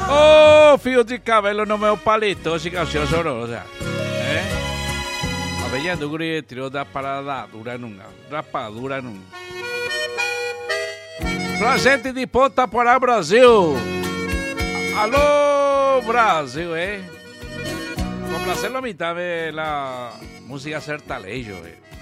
Oh, fio di cabello non me ho palito, si canción sonorosa. Avellando guri tiro da parada dura nunca, rapadura nunca. Pra gente de ponta para Brasil. Alô, Brasil, Complacer la mitad de la música sertalejo,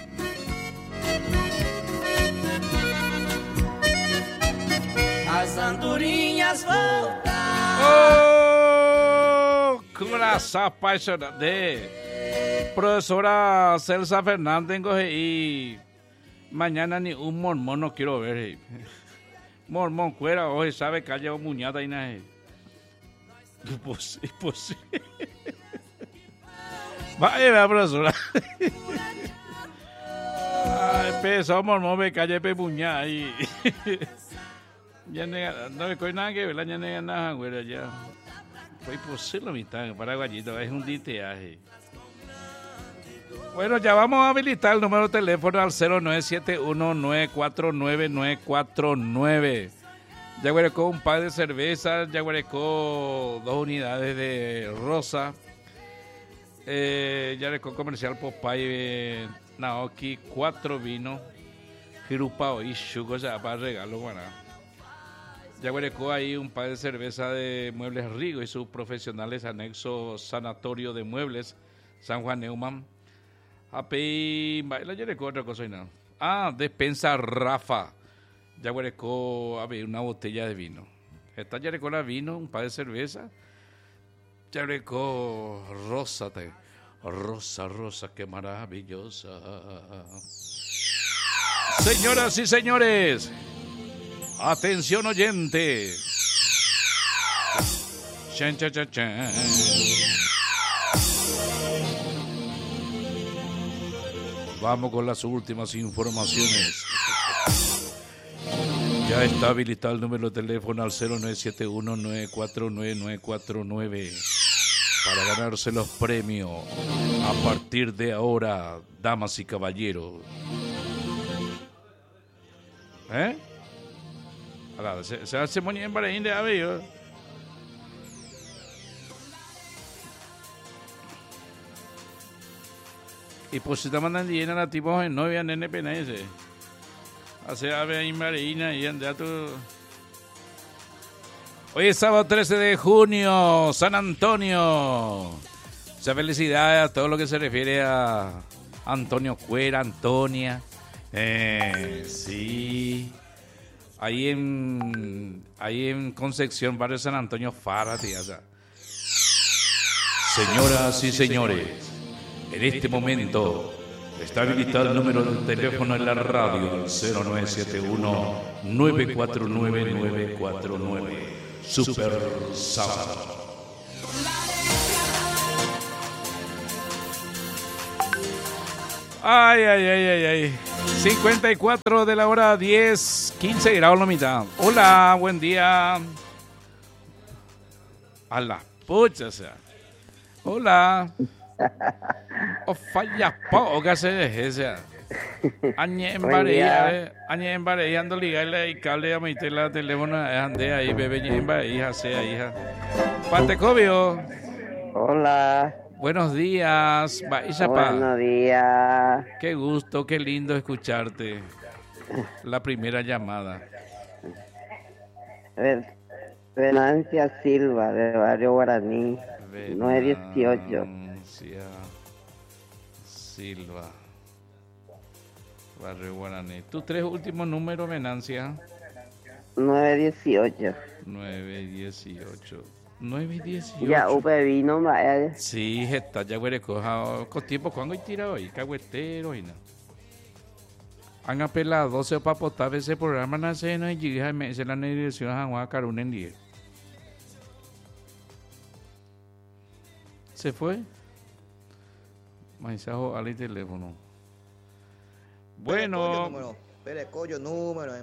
As andorinhas voltam. Oh, coração apaixonante. Profesora Celsa Fernández y mañana ni un mormón no quiero ver. Mormón cuera hoy sabe que ha llevado muñata y nada. Imposible. Vaya, profesora. Empezó mormón me calle pe muñata y ya no me coge nada que ver, ya no nada, güera, ya. Fue imposible la mitad, paraguayito, es un diteaje. Bueno, ya vamos a habilitar el número de teléfono al 0971-949-949. Ya huerecó un par de cervezas, ya huerecó 2 unidades de rosa. Ya huerecó comercial Popeye Naoki, 4 vinos, Jirupao y Chuco, ya para regalo, bueno. Ya huerecó ahí un par de cervezas de Muebles Rigo y sus profesionales anexo Sanatorio de Muebles, San Juan Neumann. Api, la yerecó otra cosa y nada. Despensa Rafa. Ya huerecó, una botella de vino. Esta yerecó la vino, un par de cerveza. Ya huerecó rosa, rosa, qué maravillosa. Señoras y señores, atención oyente. Chan, chan, chan, chan. Vamos con las últimas informaciones. Ya está habilitado el número de teléfono al 0971-949-949 para ganarse los premios a partir de ahora, damas y caballeros. Se hace muy bien para ir de avión. Y pues si te mandan llena la tipo en novia en NPNS. Hace ave ahí marina y ande a tu. Hoy es sábado 13 de junio, San Antonio. Muchas felicidades a todo lo que se refiere a Antonio Cuera, Antonia. Sí. Ahí en Concepción, barrio San Antonio, Fara, tía. Señoras y señores, en este momento está habilitado el número de teléfono en la radio, 0971-949-949. Super Sábado. Ay. 54 de la hora, 10, 15 grados la mitad. Hola, buen día. A la pucha, o sea. Hola. O falla po, que se sea. Añe en barejando ligarle y cable a mi tela teléfono ande ahí bebé en hija sea hija. Patecobio. Hola. Buenos días. Buenos días. Qué gusto, qué lindo escucharte. La primera llamada. Venancia Silva, de Barrio Guaraní, 918. Silva, Barrio Guaraní. ¿Tus 3 últimos números, Venancia? 918. 918. Ya, upe vino, vaya. Sí, está ya huerecoja. Con tiempo, ¿cuándo hay tira hoy? Cagüetero y no. Han apelado 12 para potar ese programa nace no y llega a meses la dirección a Juan Carún en 10. ¿Se fue? Mensaje al teléfono. Bueno. Perecoyo número.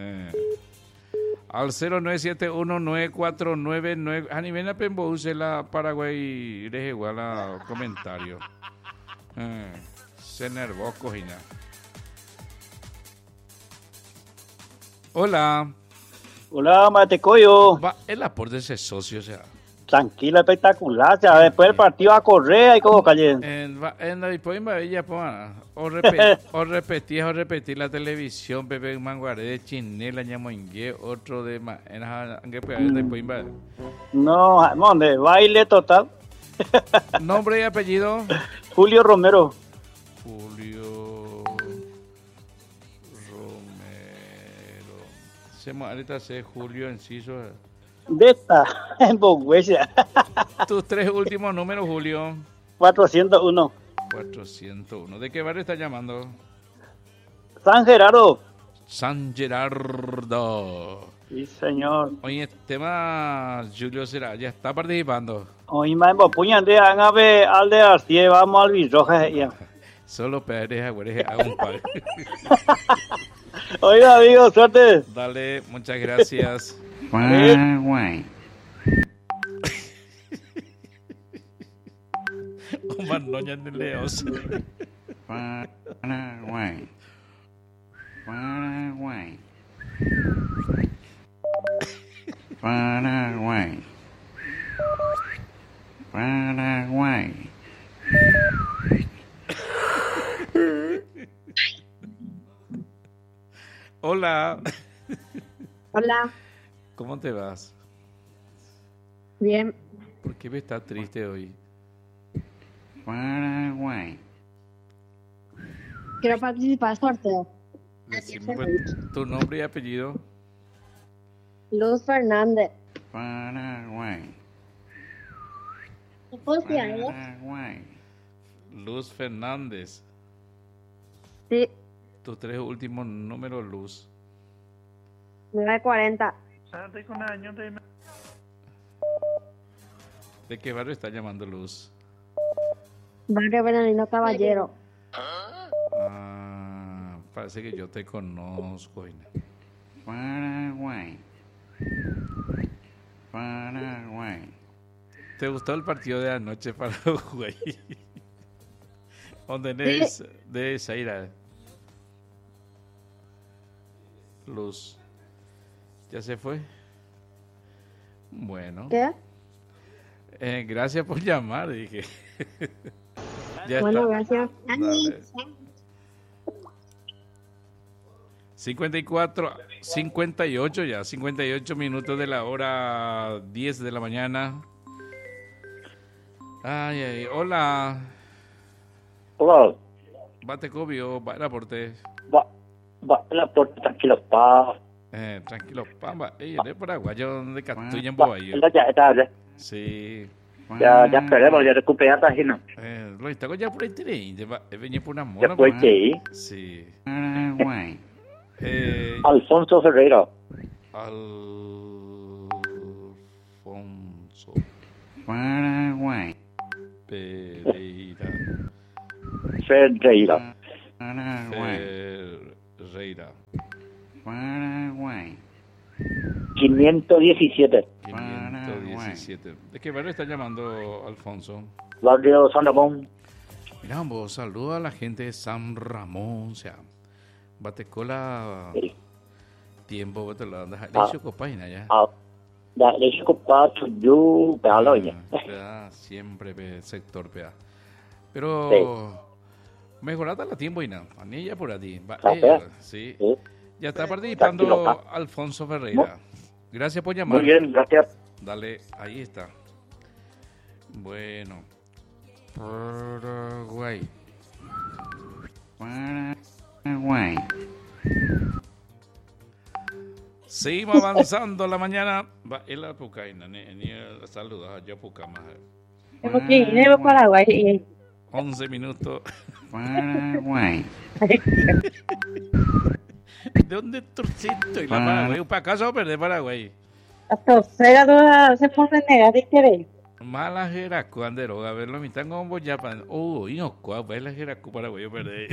Al 0971-949-9. A nivel de Pembo, use la Paraguay deje igual a comentario. Se nervó, cojina. Hola. Hola, Matecoyo. Va el aporte de ese socio, o sea. Tranquilo, espectacular. O sea, después del partido a Correa y como calle. En la Dispoimba ella o repetir la televisión Pepe Manguaré de Chinela Ñamoingue, otro de en la Dispoimba. No, ¿dónde? Baile total. Nombre y apellido. Julio Romero. Julio Romero. Ahorita sé Julio Enciso. De esta, en Bogüesia. Tus tres últimos números, Julio. 401. 401. ¿De qué barrio estás llamando? San Gerardo. San Gerardo. Sí, señor. Oye, el tema Julio será, ya está participando. Hoy me puñan de Angabe al de Arcie, vamos al Virroja. Solo Pérez Agüereje a un par. Oiga, amigo, suerte. Dale, muchas gracias. Omar Noña de Leos. Paraguay. Paraguay. Paraguay. Paraguay. Hola. Hola, ¿Cómo te vas? bien. ¿Por qué me estás triste hoy? Paraguay. Quiero participar del sorteo. Decime pues, tu nombre y apellido. Luz Fernández. Paraguay. ¿Te puedo decir algo? Paraguay. Luz Fernández. Sí, Tus tres últimos números, Luz. 940. ¿De qué barrio está llamando Luz? Barrio Bernardino Caballero. Ah, parece que yo te conozco. Ina. Paraguay. Paraguay. ¿Te gustó el partido de anoche Paraguay? ¿Dónde de Zaira? Luz. ¿Ya se fue? Bueno. ¿Qué? Gracias por llamar, dije. Ya Bueno, está. gracias. Dale. 58 ya, 58 minutos de la hora 10 de la mañana. Ay, ay, hola. Hola. Bate cobio, va el aporte. Va, la puerta, tranquilo, pa. Tranquilo, pamba. Ey, de paraguayo de Catuya en Bobayo. Ya está, Sí. ya esperemos, ya recuperé la página. Lo está ya por ahí, venía por una mona. Después pues. que Sí. Paraguay. Alfonso Ferreira. Alfonso Paraguay. Pereira. Ferreira. Paraguay. Ferreira. Paraguay. 517. 517. ¿De qué barrio está llamando Alfonso? Barrio San Ramón. Mira, vos saluda a la gente de San Ramón, o sea, Batecola, Sí. tiempo, te lo andas, Ah. le página ya. Ya, le hice comprar yo, pero ya. Siempre sector PA. Pero mejorate la tiempo y nada, anilla por ti. Sí. Sí. Ya está Tranquilo, participando Alfonso Ferreira. Gracias por llamar. Muy bien, gracias. Dale, ahí está. Bueno. Paraguay. Paraguay. Seguimos avanzando la mañana. Va, es la pucaina, ni saludos a Yapucama. Tengo que ir a Paraguay. 11 minutos. Paraguay. ¿De dónde torcito? Y la Paraguay. ¿Para acá se va a perder Paraguay? La tercera duda se pone negar y querer. Mala jeracu, andero. A ver, lo mitan como vos ya. Y no, pues la jeracu Paraguay, yo perdí.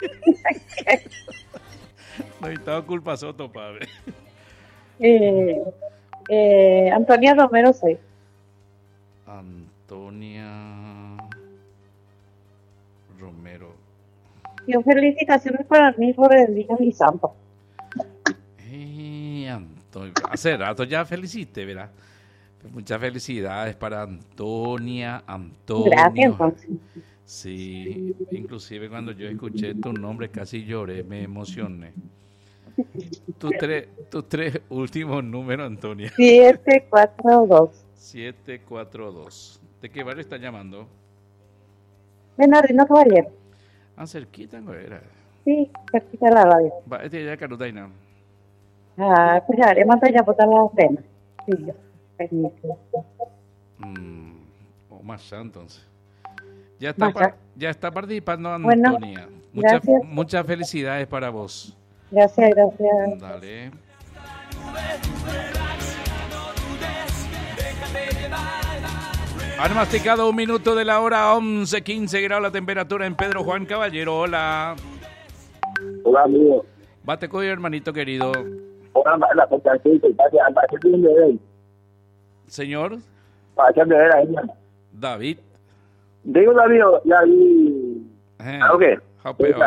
No estaba culpa soto, padre. Antonia Romero 6. Antonia Romero. Y felicitaciones para mí por el día de mi santo. Antonio, hace rato ya felicité, ¿verdad? Muchas felicidades para Antonia, Antonio. Gracias, entonces. Sí, inclusive cuando yo escuché tu nombre casi lloré, me emocioné. Tus tres últimos números, Antonia. 742. 742. ¿De qué barrio está llamando? Bernardino Caballero. Ah, cerquita, ¿no era? Sí, cerquita de la radio. Va, este ya Carutaina. Ah, pues ya haremos ya por la pena. Sí, yo. Permiso. O más entonces. Ya está participando Bueno, Antonia. gracias. Muchas felicidades para vos. Gracias, gracias. Dale. Han masticado 1 minuto de la hora 11:15 grados la temperatura en Pedro Juan Caballero. Hola. Hola, amigo. Bate coyo, hermanito querido. Hola, la contratista, Señor para de ver ahí. David. Digo, David, ya vi. Eh, ¿Algo qué? Japeo.